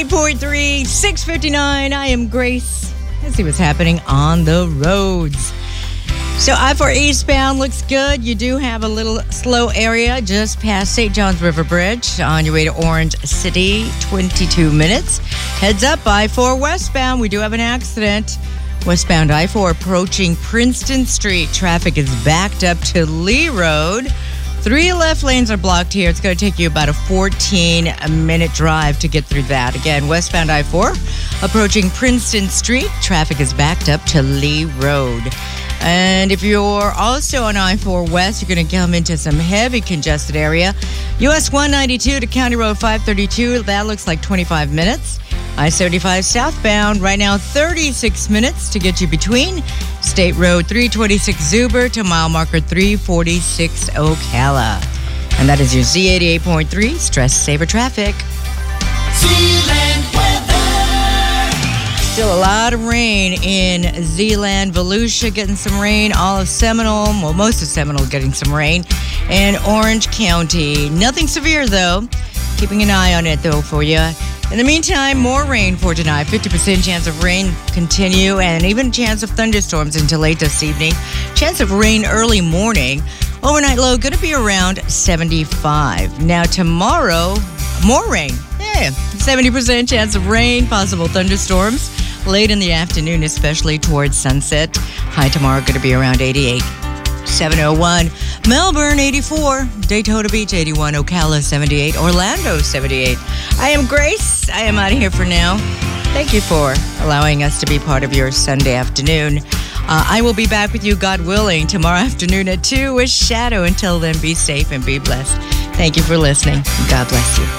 88.3, 6:59. I am Grace. Let's see what's happening on the roads. So I-4 eastbound looks good. You do have a little slow area just past St. John's River Bridge on your way to Orange City, 22 minutes. Heads up, I-4 westbound. We do have an accident. Westbound I-4 approaching Princeton Street. Traffic is backed up to Lee Road. 3 left lanes are blocked here. It's going to take you about a 14-minute drive to get through that. Again, westbound I-4 approaching Princeton Street. Traffic is backed up to Lee Road. And if you're also on I-4 West, you're going to come into some heavy congested area. US 192 to County Road 532. That looks like 25 minutes. I-75 southbound, right now 36 minutes to get you between State Road 326 Zuber to mile marker 346 Ocala. And that is your Z88.3 Stress Saver Traffic. Zealand weather. Still a lot of rain in Zeeland, Volusia getting some rain, all of Seminole, well, most of Seminole getting some rain, and Orange County. Nothing severe, though. Keeping an eye on it, though, for you. In the meantime, more rain for tonight. 50% chance of rain continue, and even chance of thunderstorms until late this evening. Chance of rain early morning. Overnight low going to be around 75. Now tomorrow, more rain. 70% chance of rain, possible thunderstorms late in the afternoon, especially towards sunset. High tomorrow going to be around 88. 701, Melbourne 84, Daytona Beach 81, Ocala 78, Orlando 78. I am Grace. I am out of here for now. Thank you for allowing us to be part of your Sunday afternoon. I will be back with you, God willing, tomorrow afternoon at 2 with Shadow. Until then, be safe and be blessed. Thank you for listening. God bless you.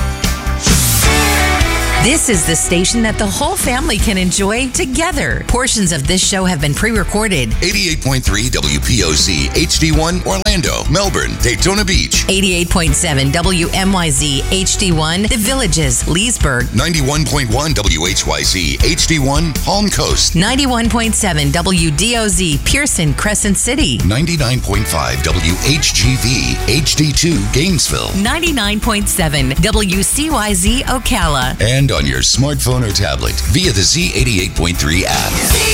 This is the station that the whole family can enjoy together. Portions of this show have been pre-recorded. 88.3 WPOZ HD1 Orlando, Melbourne, Daytona Beach. 88.7 WMYZ HD1 The Villages, Leesburg. 91.1 WHYZ HD1 Palm Coast. 91.7 WDOZ Pearson, Crescent City. 99.5 WHGV HD2 Gainesville. 99.7 WCYZ Ocala. And on your smartphone or tablet via the Z88.3 app.